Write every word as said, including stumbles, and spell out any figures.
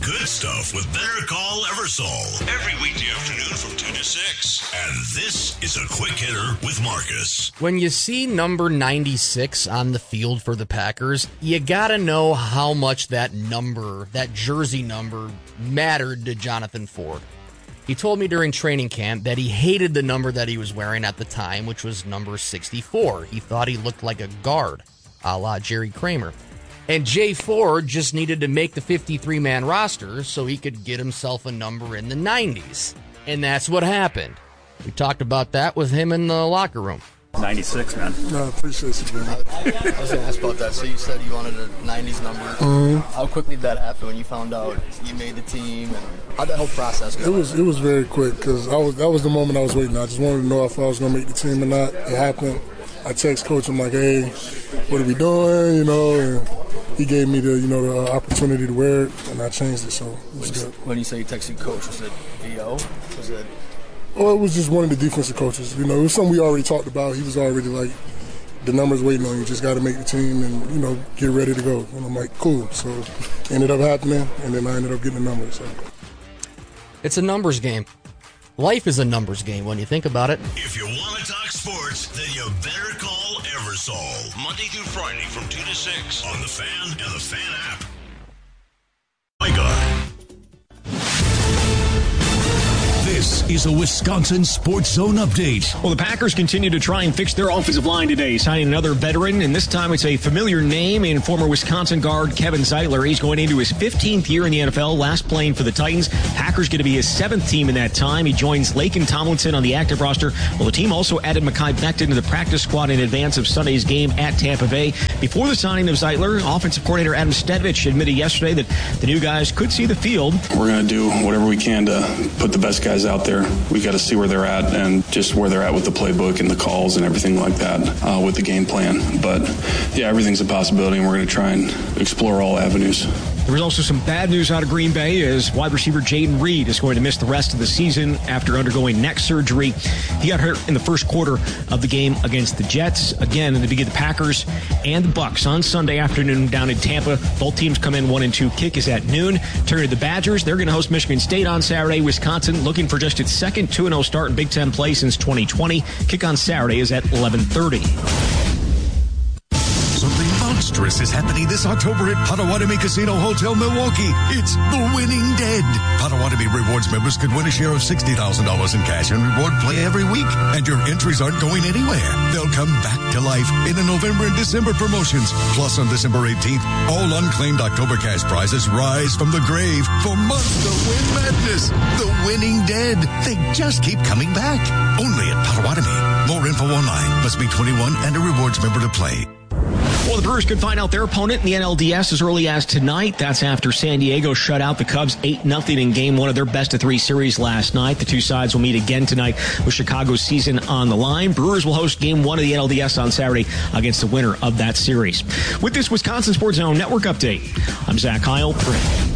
good stuff with Better Call Eversole. Every weekday afternoon from two to six. And this is a quick hitter with Marcus. When you see number ninety-six on the field for the Packers, you gotta know how much that number, that jersey number, mattered to Jonathan Ford. He told me during training camp that he hated the number that he was wearing at the time, which was number sixty-four. He thought he looked like a guard, a la Jerry Kramer. And Jay Ford just needed to make the fifty-three man roster so he could get himself a number in the nineties. And that's what happened. We talked about that with him in the locker room. ninety-six, man. No, I appreciate you, man. I was going to ask about that. So you said you wanted a nineties number. Mm-hmm. How quickly did that happen when you found out you made the team? And how'd that whole process go? It was it was very quick because I was that was the moment I was waiting. I just wanted to know if I was going to make the team or not. It happened. I text coach. I'm like, hey, what are we doing? You know, and he gave me the you know the opportunity to wear it, and I changed it. So it was when good. When you say you texted coach, was it V O? Was it? Well, it was just one of the defensive coaches. You know, it was something we already talked about. He was already like, the number's waiting on you. Just got to make the team and, you know, get ready to go. And I'm like, cool. So it ended up happening, and then I ended up getting the number. So. It's a numbers game. Life is a numbers game when you think about it. If you want to talk sports, then you better call Eversole. Monday through Friday from two to six on The Fan and The Fan app. My God. This is a Wisconsin Sports Zone update. Well, the Packers continue to try and fix their offensive line today, signing another veteran, and this time it's a familiar name in former Wisconsin guard Kevin Zeitler. He's going into his fifteenth year in the N F L, last playing for the Titans. Packers going to be his seventh team in that time. He joins Laken Tomlinson on the active roster. Well, the team also added Mekhi Becton to the practice squad in advance of Sunday's game at Tampa Bay. Before the signing of Zeitler, offensive coordinator Adam Stedvich admitted yesterday that the new guys could see the field. We're going to do whatever we can to put the best guys out there. We got to see where they're at and just where they're at with the playbook and the calls and everything like that uh, with the game plan. But yeah, everything's a possibility, and we're going to try and explore all avenues. There was also some bad news out of Green Bay as wide receiver Jaden Reed is going to miss the rest of the season after undergoing neck surgery. He got hurt in the first quarter of the game against the Jets. Again, in the beginning, the Packers and the Bucs on Sunday afternoon down in Tampa. Both teams come in one and two. Kick is at noon. Turn to the Badgers. They're going to host Michigan State on Saturday. Wisconsin looking for just its second two and oh start in Big Ten play since twenty twenty. Kick on Saturday is at eleven thirty. Something monstrous is happening this October at Potawatomi Casino Hotel Milwaukee. It's The Winning Dead. Potawatomi Rewards members can win a share of sixty thousand dollars in cash and reward play every week. And your entries aren't going anywhere. They'll come back to life in the November and December promotions. Plus, on December eighteenth, all unclaimed October cash prizes rise from the grave for months to win madness. The Winning Dead. They just keep coming back. Only at Potawatomi. More info online. Must be twenty-one and a rewards member to play. Well, the Brewers could find out their opponent in the N L D S as early as tonight. That's after San Diego shut out the Cubs eight nothing in game one of their best-of-three series last night. The two sides will meet again tonight with Chicago's season on the line. Brewers will host game one of the N L D S on Saturday against the winner of that series. With this Wisconsin Sports Zone Network update, I'm Zach Heil.